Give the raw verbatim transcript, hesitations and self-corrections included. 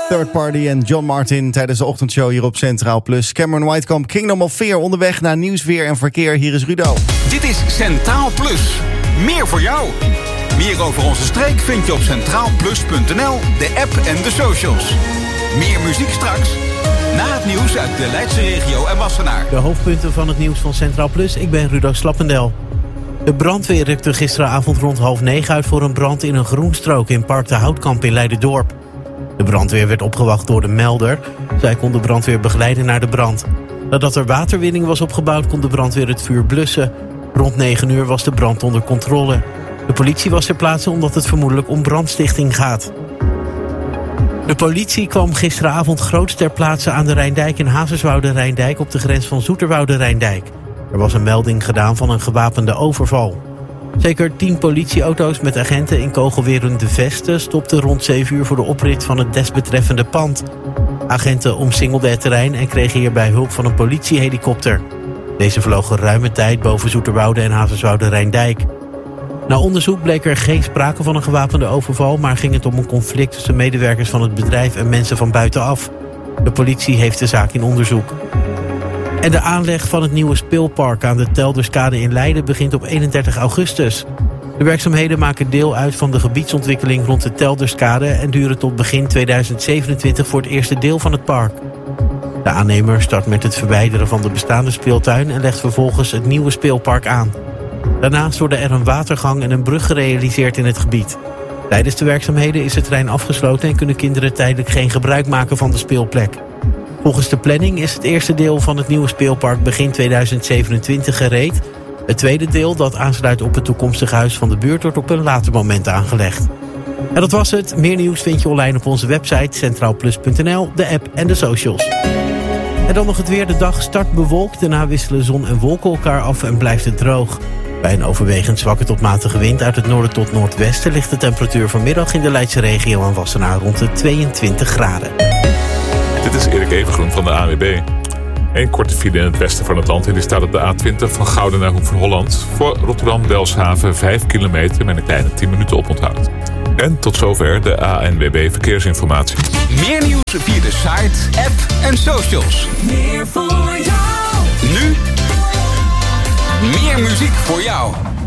Third Party en John Martin tijdens de ochtendshow hier op Centraal Plus. Cameron Whitekamp, Kingdom of Fear, onderweg naar nieuws, weer en verkeer. Hier is Rudo. Dit is Centraal Plus. Meer voor jou. Meer over onze streek vind je op centraal plus punt n l, de app en de socials. Meer muziek straks. Na het nieuws uit de Leidse regio en Wassenaar. De hoofdpunten van het nieuws van Centraal Plus. Ik ben Rudo Slappendel. De brandweer rukte gisteravond rond half negen uit voor een brand in een groenstrook in Park de Houtkamp in Leiderdorp. De brandweer werd opgewacht door de melder. Zij kon de brandweer begeleiden naar de brand. Nadat er waterwinning was opgebouwd, kon de brandweer het vuur blussen. Rond negen uur was de brand onder controle. De politie was ter plaatse omdat het vermoedelijk om brandstichting gaat. De politie kwam gisteravond groots ter plaatse aan de Rijndijk in Hazerswoude-Rijndijk op de grens van Zoeterwoude-Rijndijk. Er was een melding gedaan van een gewapende overval. Zeker tien politieauto's met agenten in kogelwerende vesten stopten rond zeven uur voor de oprit van het desbetreffende pand. Agenten omsingelden het terrein en kregen hierbij hulp van een politiehelikopter. Deze vlogen ruime tijd boven Zoeterwoude en Hazerswoude-Rijndijk. Na onderzoek bleek er geen sprake van een gewapende overval, maar ging het om een conflict tussen medewerkers van het bedrijf en mensen van buitenaf. De politie heeft de zaak in onderzoek. En de aanleg van het nieuwe speelpark aan de Telderskade in Leiden begint op eenendertig augustus. De werkzaamheden maken deel uit van de gebiedsontwikkeling rond de Telderskade en duren tot begin tweeduizend zevenentwintig voor het eerste deel van het park. De aannemer start met het verwijderen van de bestaande speeltuin en legt vervolgens het nieuwe speelpark aan. Daarnaast worden er een watergang en een brug gerealiseerd in het gebied. Tijdens de werkzaamheden is het terrein afgesloten en kunnen kinderen tijdelijk geen gebruik maken van de speelplek. Volgens de planning is het eerste deel van het nieuwe speelpark begin tweeduizend zevenentwintig gereed. Het tweede deel, dat aansluit op het toekomstige huis van de buurt, wordt op een later moment aangelegd. En dat was het. Meer nieuws vind je online op onze website centraal plus punt n l, de app en de socials. En dan nog het weer. De dag start bewolkt, daarna wisselen zon en wolken elkaar af en blijft het droog. Bij een overwegend zwakke tot matige wind uit het noorden tot noordwesten ligt de temperatuur vanmiddag in de Leidse regio en Wassenaar rond de tweeëntwintig graden. Dit is Erik Evengroen van de A N W B. Eén korte file in het westen van het land en die staat op de A twintig van Gouden naar Hoek van Holland. Voor Rotterdam-Delfshaven vijf kilometer met een kleine tien minuten oponthoud. En tot zover de A N W B Verkeersinformatie. Meer nieuws via de site, app en socials. Meer voor jou. Nu meer muziek voor jou.